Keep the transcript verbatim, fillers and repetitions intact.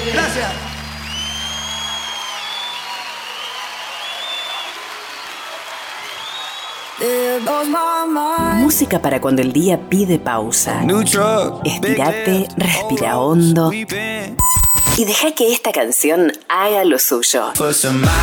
Gracias. Música para cuando el día pide pausa. Estírate, respira hondo y deja que esta canción haga lo suyo.